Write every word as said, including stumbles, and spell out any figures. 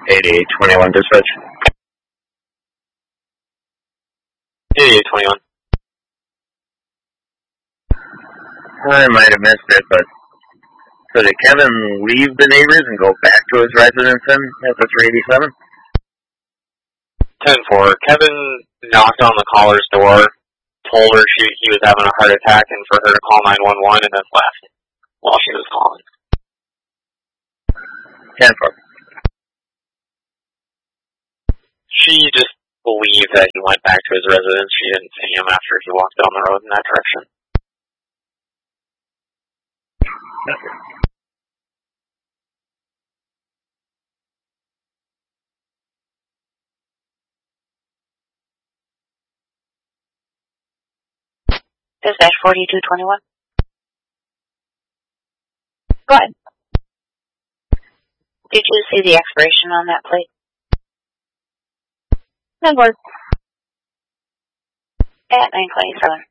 eighty-eight twenty-one dispatch. eighty-eight twenty-one. I might have missed it, but so did Kevin leave the neighbors and go back to his residence then at the three eighty-seven? ten four. Kevin knocked on the caller's door, told her she he was having a heart attack and for her to call nine one one, and then left while she was calling. ten four. She just believed that he went back to his residence. She didn't see him after he walked down the road in that direction. Dispatch forty-two twenty-one. Go ahead. Did you see the expiration on that plate? Number. At nine twenty-seven.